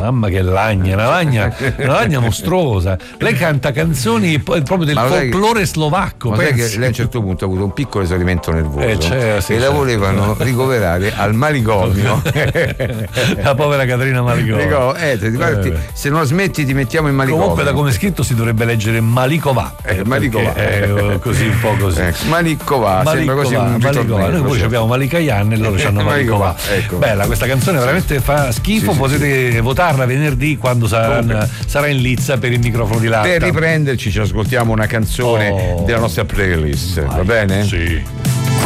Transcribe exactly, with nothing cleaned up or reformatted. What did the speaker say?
mamma che lagna, una lagna, una lagna mostruosa. Lei canta canzoni proprio del folklore che, slovacco. Ma sai che lei a un certo punto ha avuto un piccolo esaurimento nervoso eh, cioè, sì, e la volevano ricoverare al manicomio. La povera Caterina Malicova. Eh, ti guardi, eh, se non smetti ti mettiamo in manicomio. Comunque da come è scritto si dovrebbe leggere Malicova. Eh, Malicova. È così un po' così. Eh, Malicova, sembra così un Malicova. Noi poi abbiamo Malicayan e loro hanno Malicova. Ecco. Bella, questa canzone veramente fa schifo, sì, potete sì, votarla venerdì quando sarà, sarà in lizza per il microfono di latta. Per riprenderci ci ascoltiamo una canzone oh. della nostra playlist, va bene? Sì.